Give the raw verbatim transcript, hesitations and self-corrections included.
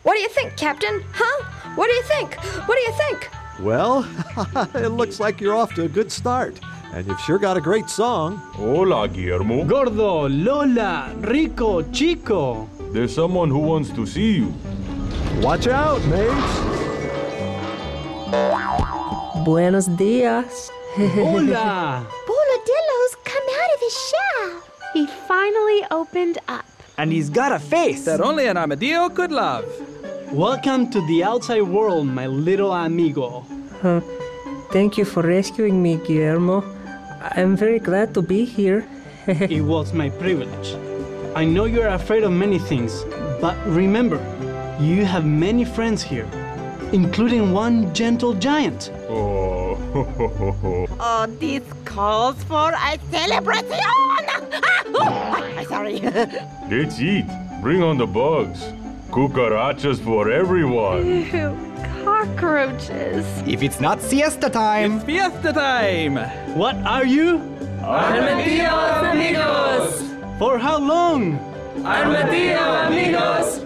What do you think, Captain? Huh? What do you think? What do you think? Well, it looks like you're off to a good start. And you've sure got a great song. Hola, Guillermo. Gordo, Lola, Rico, Chico. There's someone who wants to see you. Watch out, mates. Buenos dias. Hola. Boladillo's come out of his shell. He finally opened up. And he's got a face that only an armadillo could love. Welcome to the outside world, my little amigo. Uh, thank you for rescuing me, Guillermo. I'm very glad to be here. It was my privilege. I know you're afraid of many things, but remember, you have many friends here, including one gentle giant. Oh, Oh, this calls for a celebration! Ah, oh, I'm sorry. let's eat. Bring on the bugs. Cucarachas for everyone. Ew, cockroaches. If it's not siesta time. It's fiesta time. What are you? Armadillo amigos! For how long? Armadillo amigos!